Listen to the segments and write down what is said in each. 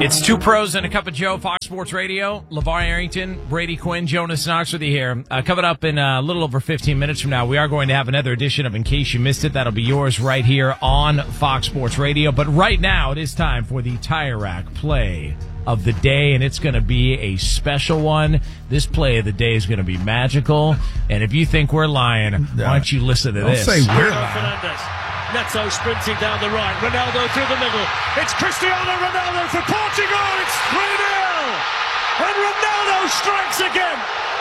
It's Two Pros and a Cup of Joe, Fox Sports Radio. LeVar Arrington, Brady Quinn, Jonas Knox with you here. Coming up in a little over 15 minutes from now, we are going to have another edition of In Case You Missed It. That'll be yours right here on Fox Sports Radio. But right now, it is time for the Tire Rack play of the day, and it's going to be a special one. This play of the day is going to be magical. And if you think we're lying, why don't you listen to this? Don't say we're lying. Neto sprinting down the right. Ronaldo through the middle. It's Cristiano Ronaldo for Portugal. It's 3-0. And Ronaldo strikes again.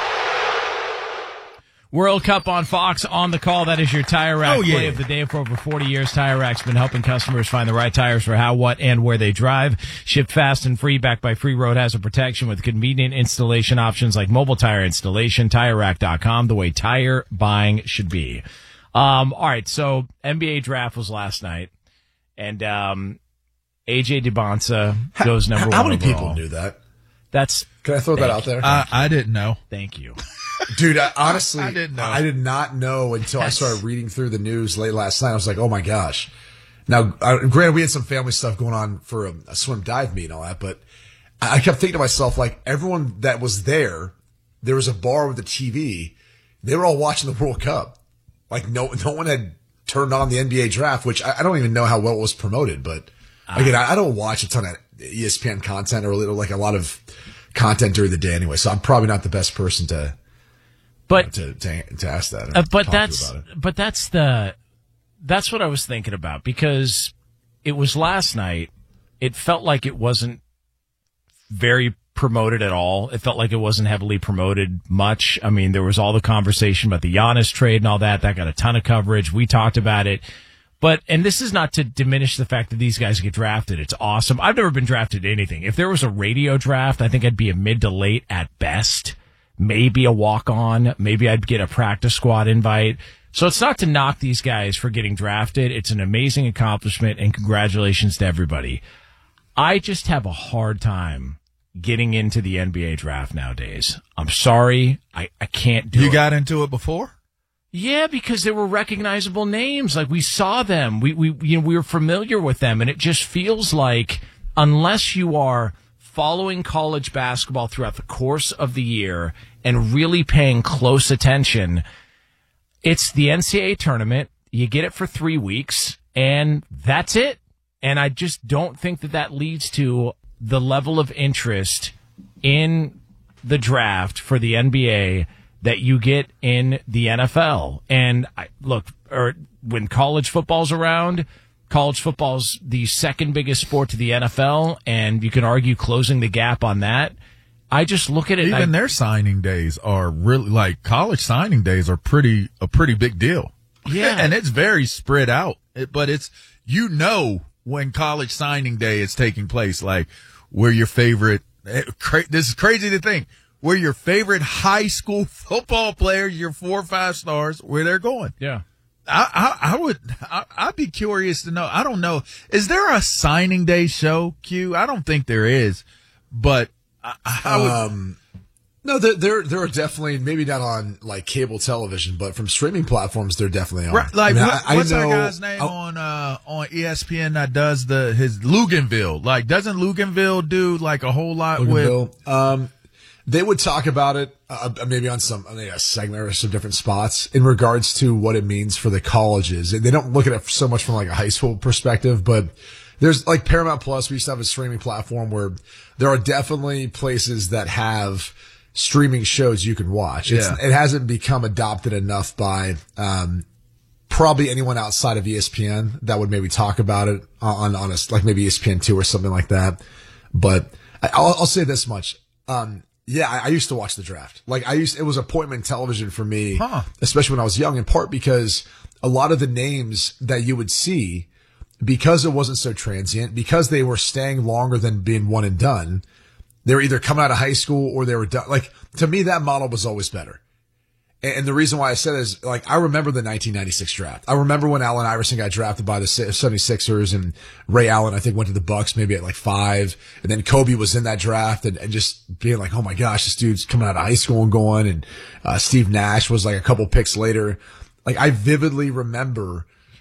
World Cup on Fox on the call. That is your Tire Rack play of the day. For over 40 years, Tire Rack's been helping customers find the right tires for how, what, and where they drive. Shipped fast and free, backed by free road hazard protection with convenient installation options like mobile tire installation. TireRack.com, the way tire buying should be. All right, so NBA draft was last night, and AJ DeBonsa goes number one. How many overall. people knew that? Can I throw that out there? I didn't know. Thank you. Dude, honestly, I didn't know. I did not know until I started reading through the news late last night. I was like, oh my gosh. Now, granted, we had some family stuff going on for a swim dive meet and all that, but I kept thinking to myself, like, everyone that was there was a bar with a TV. They were all watching the World Cup. Like, no one had turned on the NBA draft, which I don't even know how well it was promoted. But again, I don't watch a ton of ESPN content or like a lot of content during the day anyway. So I'm probably not the best person to ask that. But that's what I was thinking about, because it was last night. It felt like it wasn't very promoted at all. It felt like it wasn't heavily promoted much. I mean, there was all the conversation about the Giannis trade and all that. That got a ton of coverage. We talked about it. And this is not to diminish the fact that these guys get drafted. It's awesome. I've never been drafted to anything. If there was a radio draft, I think I'd be a mid to late at best. Maybe a walk-on. Maybe I'd get a practice squad invite. So it's not to knock these guys for getting drafted. It's an amazing accomplishment, and congratulations to everybody. I just have a hard time getting into the NBA draft nowadays. I'm sorry. I can't do it. You got into it before? Yeah, because they were recognizable names. Like, we saw them. We were familiar with them, and it just feels like unless you are following college basketball throughout the course of the year and really paying close attention, it's the NCAA tournament. You get it for 3 weeks, and that's it. And I just don't think that leads to the level of interest in the draft for the NBA that you get in the NFL. And when college football's around, college football's the second biggest sport to the NFL, and you can argue closing the gap on that. I just look at it. Even their signing days are really, like, college signing days are a pretty big deal. Yeah. And it's very spread out, but it's, when college signing day is taking place, like, where your favorite, this is crazy to think, where your favorite high school football players, your 4 or 5 stars, where they're going. Yeah. I'd be curious to know. I don't know. Is there a signing day show, Q? I don't think there is, but I would. No, there are definitely, maybe not on like cable television, but from streaming platforms, they're definitely on. Right, like, what's that guy's name on ESPN that does his Luganville? Like, doesn't Luganville do like a whole lot with? They would talk about it maybe on a segment or some different spots in regards to what it means for the colleges. They don't look at it so much from like a high school perspective, but there's like Paramount Plus. We used to have a streaming platform where there are definitely places that have streaming shows you can watch. It hasn't become adopted enough by probably anyone outside of ESPN that would maybe talk about it on like maybe ESPN2 or something like that. But I'll say this much. I used to watch the draft. Like, it was appointment television for me, especially when I was young, in part because a lot of the names that you would see, because it wasn't so transient, because they were staying longer than being one and done, they were either coming out of high school or they were done. Like, to me, that model was always better. And the reason why I said it is, like, I remember the 1996 draft. I remember when Allen Iverson got drafted by the 76ers, and Ray Allen, I think, went to the Bucks maybe at like 5. And then Kobe was in that draft, and just being like, oh my gosh, this dude's coming out of high school and going. And Steve Nash was like a couple picks later. Like, I vividly remember,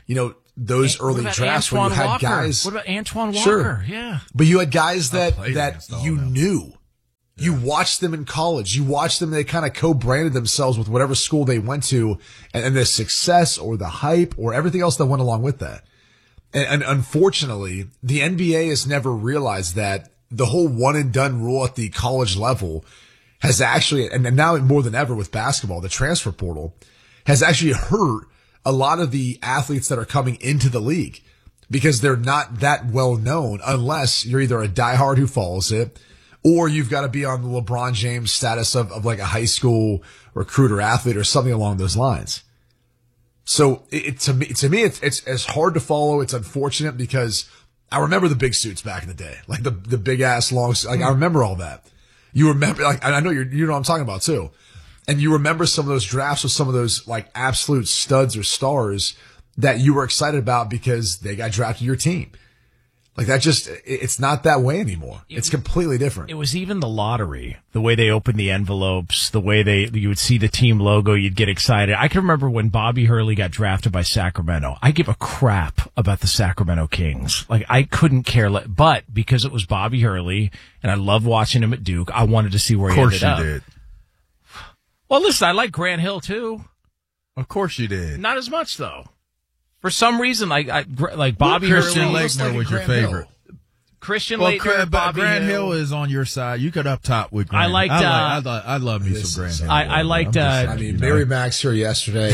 those early drafts where you had Walker? guys. What about Antoine Walker? Sure. Yeah. But you had guys that against all you of them. knew. Yeah. You watched them in college. You watched them. They kind of co-branded themselves with whatever school they went to, and the success or the hype or everything else that went along with that. And unfortunately, the NBA has never realized that the whole one and done rule at the college level has actually, and now more than ever with basketball, the transfer portal has actually hurt a lot of the athletes that are coming into the league because they're not that well known unless you're either a diehard who follows it or you've got to be on the LeBron James status of like a high school recruiter athlete or something along those lines. So to me, it's hard to follow. It's unfortunate because I remember the big suits back in the day, like the big ass long, like I remember all that. You remember, like, I know you know what I'm talking about too. And you remember some of those drafts with some of those like absolute studs or stars that you were excited about because they got drafted to your team. Like that it's not that way anymore. It's completely different. It was even the lottery, the way they opened the envelopes, the way you would see the team logo, you'd get excited. I can remember when Bobby Hurley got drafted by Sacramento. I give a crap about the Sacramento Kings. Like I couldn't care less, but because it was Bobby Hurley and I loved watching him at Duke, I wanted to see where he ended up. Of course you did. Well, listen, I like Grant Hill too. Of course you did. Not as much though. For some reason, like Bobby Christian Hurley, Laettner was your favorite. Christian Well, Laettner, Bobby Grant Hill is on your side. You could up top with Grant. I love me some Grant Hill. I liked. I mean, Mary Max here yesterday.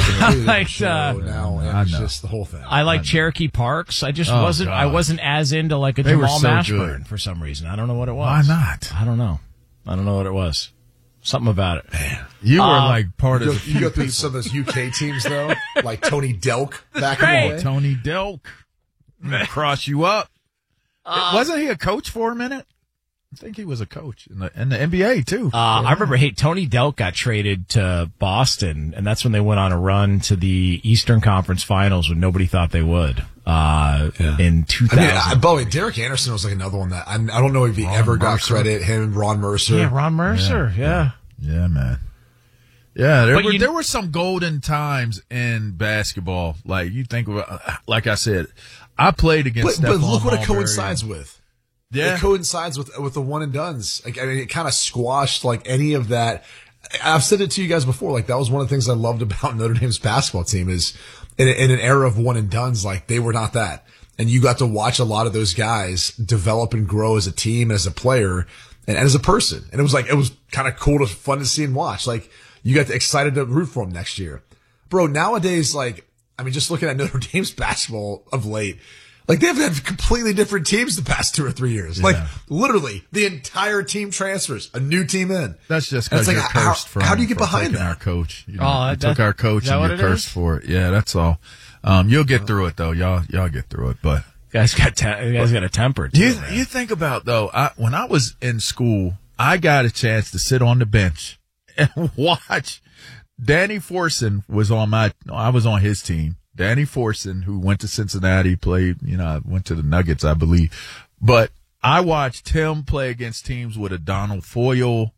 Now and just the whole thing. I like Cherokee Parks. I just wasn't. God. I wasn't as into like a They Jamal were so Mashburn good. for some reason. I don't know what it was. Why not? I don't know. I don't know what it was. Something about it. Man. You were like part of the You go through some of those UK teams though, like Tony Delk back in the day. Tony Delk. I'm gonna cross you up. Wasn't he a coach for a minute? I think he was a coach in the NBA too. I remember, Tony Delk got traded to Boston, and that's when they went on a run to the Eastern Conference Finals when nobody thought they would. In 2000. I mean, by the way, Derek Anderson was like another one that I don't know if he ever got credit. Him and Ron Mercer. Yeah, Ron Mercer. Yeah, man. Yeah, there were some golden times in basketball. Like you think about, like I said, I played against. But Stephon look what it Marbury. coincides with. Yeah, it coincides with the one and dones. Like, I mean, it kind of squashed like any of that. I've said it to you guys before. Like that was one of the things I loved about Notre Dame's basketball team is in an era of one and dones, like they were not that. And you got to watch a lot of those guys develop and grow as a team, as a player, and as a person. And it was kind of cool fun to see and watch. Like you got excited to root for them next year. Bro, nowadays, like, I mean, just looking at Notre Dame's basketball of late, like they've had completely different teams the past 2 or 3 years. Yeah. Like literally the entire team transfers, a new team in. That's just because you're cursed how do you get behind that? Our coach. You took our coach and you're cursed for it. Yeah, that's all. You'll get through it though. Y'all get through it, but guys got a temper too. You think about though, when I was in school, I got a chance to sit on the bench and watch. Danny Forson I was on his team. Danny Forson, who went to Cincinnati, played, went to the Nuggets, I believe. But I watched him play against teams with a Donald Foyle,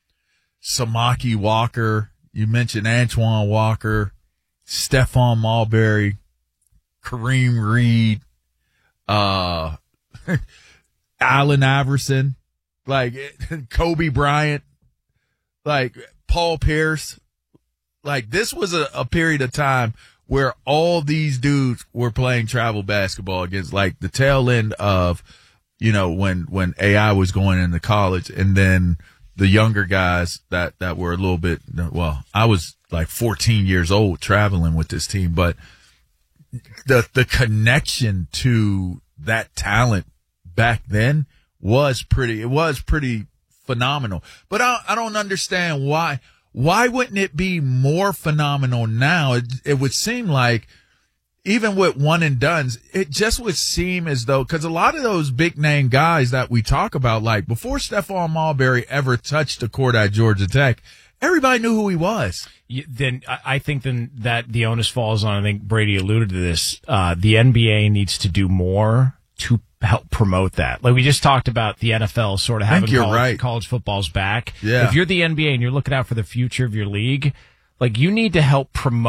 Samaki Walker. You mentioned Antoine Walker, Stephon Marbury, Kareem Reed, Allen Iverson, like Kobe Bryant, like Paul Pierce. Like this was a period of time where all these dudes were playing travel basketball against like the tail end of, when AI was going into college, and then the younger guys that were a little bit, I was like 14 years old traveling with this team, but the connection to that talent back then was pretty phenomenal. But I don't understand why wouldn't it be more phenomenal now? It would seem like even with one and dones, it just would seem as though, cause a lot of those big name guys that we talk about, like before Stephon Marbury ever touched the court at Georgia Tech, everybody knew who he was. I think that the onus falls on, I think Brady alluded to this, the NBA needs to do more to help promote that. Like we just talked about the NFL sort of having college football's back. Yeah. If you're the NBA and you're looking out for the future of your league, like you need to help promote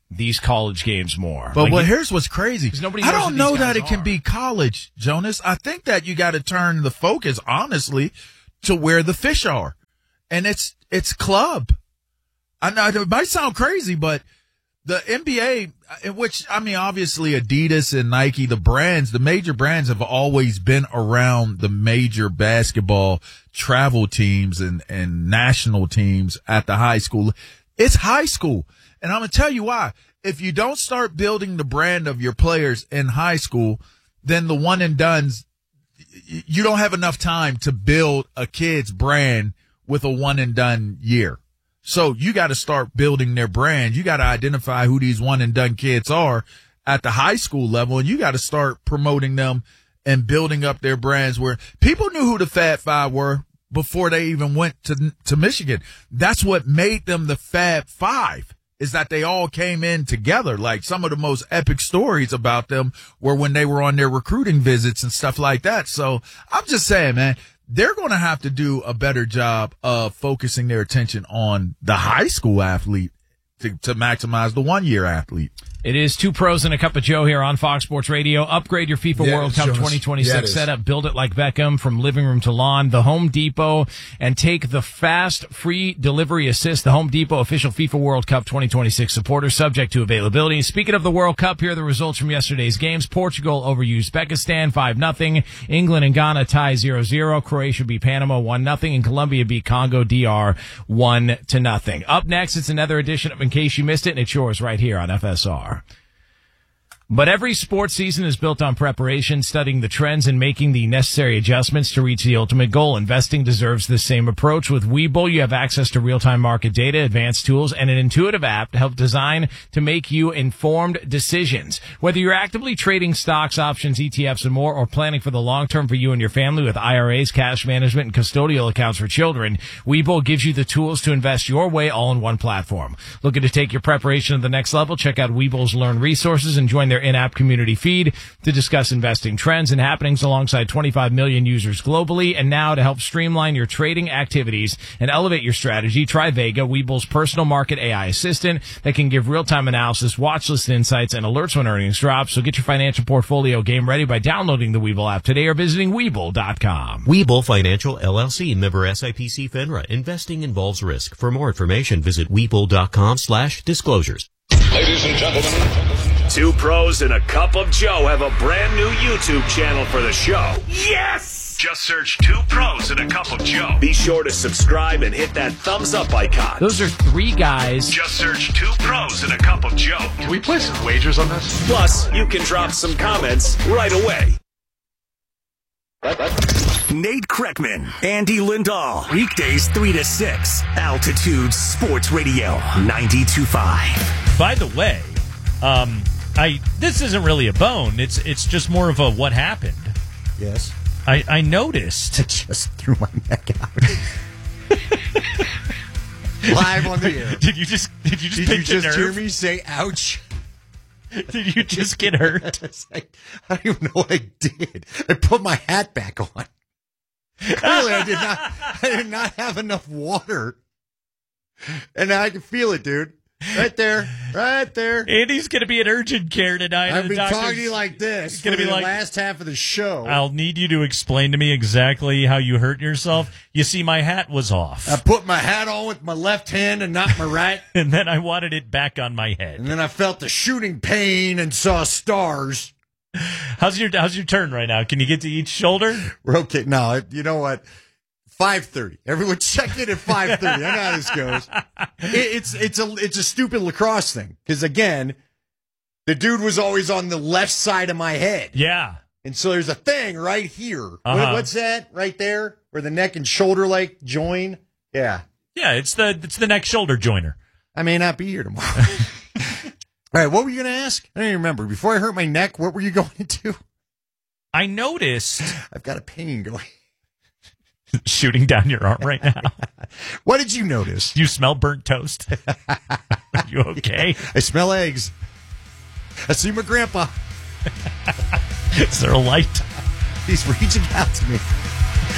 these college games more. But here's what's crazy. Nobody I knows don't who know these that guys it can are. be college, Jonas. I think that you got to turn the focus, honestly, to where the fish are. And it's club. I know it might sound crazy, but the NBA, in which, I mean, obviously Adidas and Nike, the major brands have always been around the major basketball travel teams and national teams at the high school. It's high school. And I'm going to tell you why. If you don't start building the brand of your players in high school, then the one and dones, you don't have enough time to build a kid's brand with a one and done year. So you got to start building their brand. You got to identify who these one and done kids are at the high school level, and you got to start promoting them and building up their brands where people knew who the Fab Five were before they even went to Michigan. That's what made them the Fab Five, is that they all came in together. Like, some of the most epic stories about them were when they were on their recruiting visits and stuff like that. So I'm just saying, man, they're going to have to do a better job of focusing their attention on the high school athlete to maximize the 1 year athlete. It is Two Pros and a Cup of Joe here on Fox Sports Radio. Upgrade your FIFA World Cup 2026 setup. Build it like Beckham from living room to lawn. The Home Depot, and take the fast free delivery assist. The Home Depot official FIFA World Cup 2026 supporter, subject to availability. Speaking of the World Cup, here are the results from yesterday's games. Portugal over Uzbekistan 5-0. England and Ghana tie 0-0. Croatia beat Panama 1-0. And Colombia beat Congo DR 1-0. Up next, it's another edition of In Case You Missed It, and it's yours right here on FSR. But every sports season is built on preparation, studying the trends, and making the necessary adjustments to reach the ultimate goal. Investing deserves the same approach. With Webull, you have access to real-time market data, advanced tools, and an intuitive app to help design to make you informed decisions. Whether you're actively trading stocks, options, ETFs, and more, or planning for the long term for you and your family with IRAs, cash management, and custodial accounts for children, Webull gives you the tools to invest your way all in one platform. Looking to take your preparation to the next level? Check out Webull's Learn resources and join their in-app community feed to discuss investing trends and happenings alongside 25 million users globally. And now, to help streamline your trading activities and elevate your strategy, try Vega, Webull's personal market AI assistant that can give real-time analysis, watch list insights, and alerts when earnings drop. So get your financial portfolio game ready by downloading the Webull app today or visiting Webull.com. Webull Financial LLC, member SIPC FINRA. Investing involves risk. For more information, visit Webull.com/disclosures. Ladies and gentlemen, Two Pros and a Cup of Joe have a brand new YouTube channel for the show. Yes! Just search Two Pros and a Cup of Joe. Be sure to subscribe and hit that thumbs up icon. Those are three guys. Just search Two Pros and a Cup of Joe. can we play some wagers on this? Plus, you can drop some comments right away. Nate Kreckman, Andy Lindahl, weekdays 3 to 6, Altitude Sports Radio 92.5. By the way, this isn't really a bone. It's just more of a what happened. Yes. I noticed. I just threw my neck out. Live on the air. Did you just hear me say ouch? Did you just get hurt? I don't even know what I did. I put my hat back on. Clearly, I did not have enough water. And I can feel it, dude. Right there. Andy's going to be in urgent care tonight. I've been talking to you like this It's gonna for be the like, last half of the show. I'll need you to explain to me exactly how you hurt yourself. You see, my hat was off. I put my hat on with my left hand and not my right. And then I wanted it back on my head. And then I felt the shooting pain and saw stars. How's your turn right now? Can you get to each shoulder? We're okay. No, you know what? 5:30. Everyone check in at 5:30. I know how this goes. It's a stupid lacrosse thing. Because again, the dude was always on the left side of my head. Yeah. And so there's a thing right here. Uh-huh. What's that right there? Where the neck and shoulder like join? Yeah. Yeah, it's the neck shoulder joiner. I may not be here tomorrow. All right, what were you going to ask? I don't even remember. Before I hurt my neck, what were you going to do? I noticed I've got a pain going. shooting down your arm right now. What did you notice? You smell burnt toast. Are you okay? I smell eggs. I see my grandpa. Is there a light? He's reaching out to me.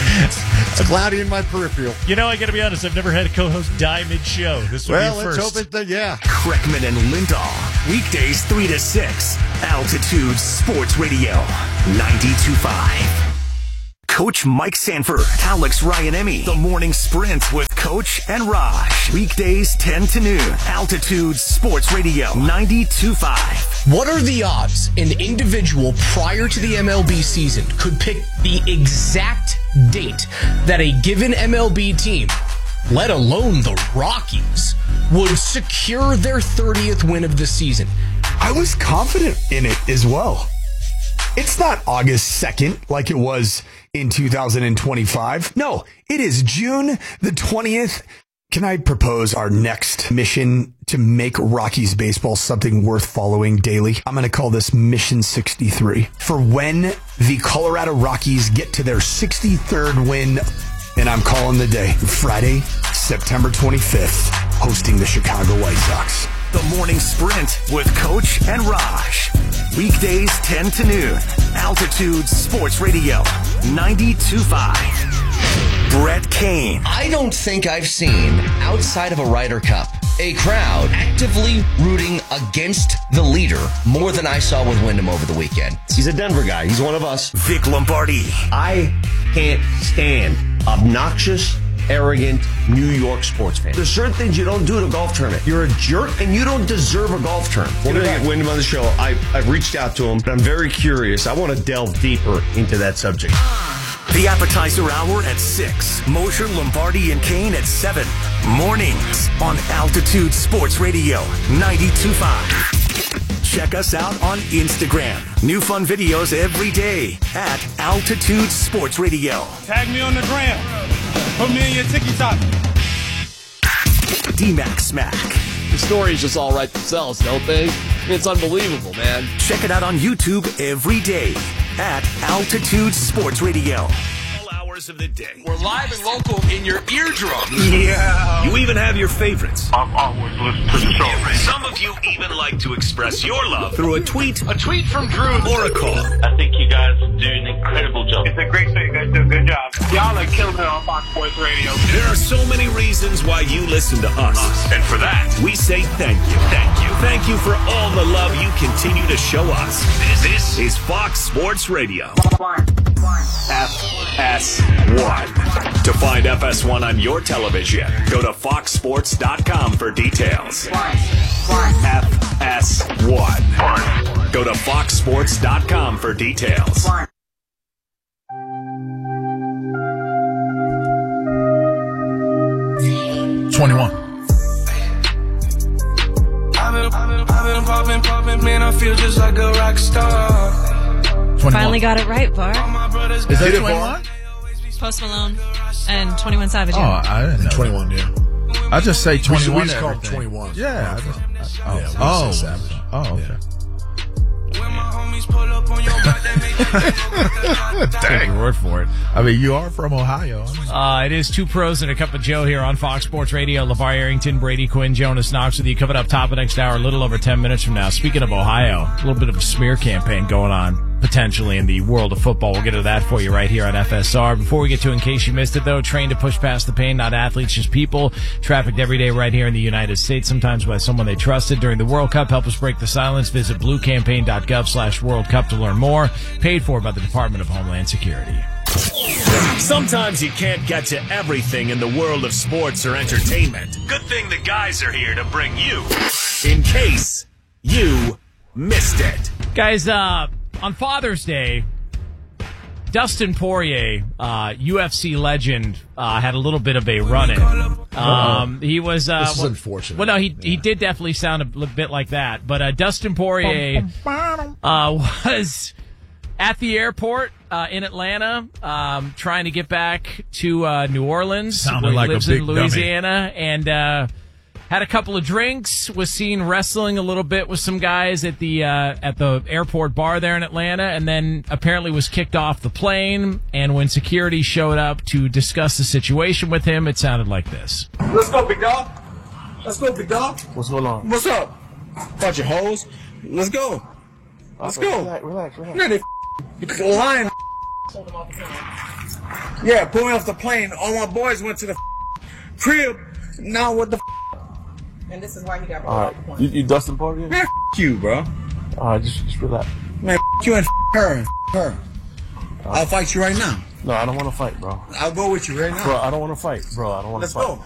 It's cloudy in my peripheral. You know, I got to be honest. I've never had a co-host die mid-show. This will be a Let's first. hope it. Yeah. Kreckman and Lindahl. Weekdays 3 to 6. Altitude Sports Radio. 92.5. Coach Mike Sanford, Alex Ryanemi, The Morning Sprint with Coach and Raj. Weekdays 10 to noon. Altitude Sports Radio 92.5. What are the odds an individual prior to the MLB season could pick the exact date that a given MLB team, let alone the Rockies, would secure their 30th win of the season? I was confident in it as well. It's not August 2nd like it was in 2025. No, it is June the 20th. Can I propose our next mission to make Rockies baseball something worth following daily? I'm going to call this Mission 63. For when the Colorado Rockies get to their 63rd win, and I'm calling the day Friday, September 25th, hosting the Chicago White Sox. The Morning Sprint with Coach and Raj. Weekdays 10 to noon. Altitude Sports Radio 92.5. Brett Kane. I don't think I've seen, outside of a Ryder Cup, a crowd actively rooting against the leader more than I saw with Wyndham over the weekend. He's a Denver guy. He's one of us. Vic Lombardi. I can't stand obnoxious, arrogant New York sports fans. There's certain things you don't do at a golf tournament. You're a jerk, and you don't deserve a golf tournament. We're going to get Wyndham on the show. I've reached out to him, but I'm very curious. I want to delve deeper into that subject. The appetizer hour at 6. Mosher, Lombardi, and Kane at 7. Mornings on Altitude Sports Radio 92.5. Check us out on Instagram. New fun videos every day at Altitude Sports Radio. Tag me on the gram. Put me in your TikTok. D-Mac Smack. The stories just all write themselves, don't they? It's unbelievable, man. Check it out on YouTube every day at Altitude Sports Radio. Of the day. We're live and local in your eardrum. Yeah. You even have your favorites. I've always listened to the show. Some of you even like to express your love through a tweet. A tweet from Drew. Or a call. I think you guys do an incredible job. It's a great show. You guys do a good job. Y'all are killing it on Fox Sports Radio. There are so many reasons why you listen to us. And for that, we say thank you. Thank you. Thank you for all the love you continue to show us. This is Fox Sports Radio. FS1. To find FS1 on your television, go to foxsports.com for details. FS1. Go to foxsports.com for details. I've been popping, man, I feel just like a rock star. 21. Finally got it right, Bar. Is that 21? Post Malone and 21 Savage. Oh, I didn't know. 21, yeah. I just say 21. We just call it 21. Yeah. Okay. Take your word for it. I mean, you are from Ohio. It is Two Pros and a Cup of Joe here on Fox Sports Radio. LeVar Arrington, Brady Quinn, Jonas Knox with you. Coming up top of next hour, a little over 10 minutes from now. Speaking of Ohio, a little bit of a smear campaign going on potentially in the world of football. We'll get to that for you right here on FSR. Before we get to In Case You Missed It, though, trained to push past the pain, not athletes, just people. Trafficked every day right here in the United States, sometimes by someone they trusted. During the World Cup, help us break the silence. Visit bluecampaign.gov/World Cup to learn more. Paid for by the Department of Homeland Security. Sometimes you can't get to everything in the world of sports or entertainment. Good thing the guys are here to bring you In Case You Missed It. Guys, on Father's Day, Dustin Poirier, UFC legend, had a little bit of a run-in. He was... this is unfortunate. Well, no, he did definitely sound a bit like that. But Dustin Poirier was at the airport in Atlanta, trying to get back to New Orleans. Sounded like lives a big in Louisiana, and had a couple of drinks. Was seen wrestling a little bit with some guys at the airport bar there in Atlanta, and then apparently was kicked off the plane. And when security showed up to discuss the situation with him, it sounded like this. Let's go, big dog. Let's go, big dog. What's going on? What's up? Bunch of hoes. Let's go. Let's go. Relax. Man, they lying. Yeah, pulled me off the plane. All my boys went to the crib. Now what the And this is why he got all right. You Dustin Parker? Man, you, bro. All right, just relax. Man, you and her and her. I'll fight you right now. No, I don't want to fight, bro. I'll go with you right now. Bro, I don't want to fight, bro. I don't want to fight. Let's go.